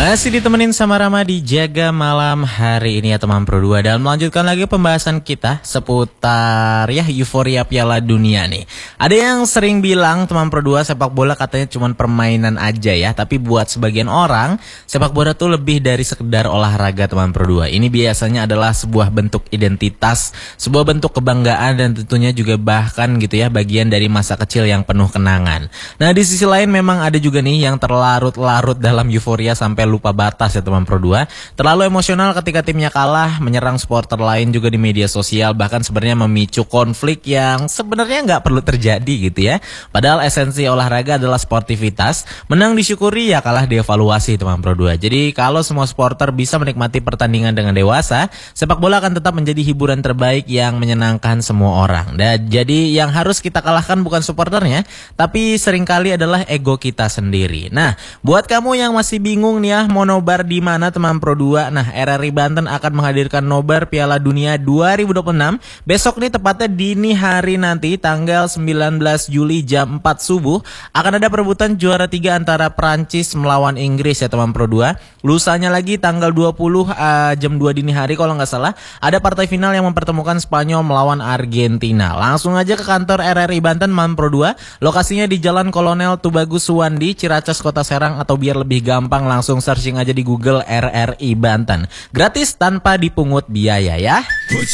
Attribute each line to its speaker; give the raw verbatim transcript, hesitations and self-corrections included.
Speaker 1: Masih ditemenin sama Rama di Jaga Malam hari ini ya teman Pro dua. Dan melanjutkan lagi pembahasan kita seputar ya euforia Piala Dunia nih. Ada yang sering bilang teman Pro dua sepak bola katanya cuma permainan aja ya. Tapi buat sebagian orang sepak bola tuh lebih dari sekedar olahraga teman Pro dua. Ini biasanya adalah sebuah bentuk identitas, sebuah bentuk kebanggaan dan tentunya juga bahkan gitu ya bagian dari masa kecil yang penuh kenangan. Nah di sisi lain memang ada juga nih yang terlarut-larut dalam euforia sampai lupa batas ya teman Pro dua. Terlalu emosional ketika timnya kalah, menyerang supporter lain juga di media sosial, bahkan sebenarnya memicu konflik yang sebenarnya nggak perlu terjadi gitu ya. Padahal esensi olahraga adalah sportivitas, menang disyukuri ya kalah dievaluasi teman Pro dua. Jadi kalau semua supporter bisa menikmati pertandingan dengan dewasa, sepak bola akan tetap menjadi hiburan terbaik yang menyenangkan semua orang. Dan jadi yang harus kita kalahkan bukan supporternya, tapi seringkali adalah ego kita sendiri. Nah, buat kamu yang masih bingung nih ya, mau nobar di mana teman Pro dua? Nah, R R I Banten akan menghadirkan nobar Piala Dunia dua ribu dua puluh enam. Besok nih tepatnya dini hari nanti tanggal sembilan belas Juli jam empat subuh akan ada perebutan juara tiga antara Prancis melawan Inggris ya teman Pro dua. Lusanya lagi tanggal dua puluh uh, jam dua dini hari kalau nggak salah ada partai final yang mempertemukan Spanyol melawan Argentina. Langsung aja ke kantor R R I Banten teman Pro dua. Lokasinya di Jalan Kolonel Tubagus Suwandi, Ciracas, Kota Serang, atau biar lebih gampang langsung searching aja di Google R R I Banten. Gratis tanpa dipungut biaya ya.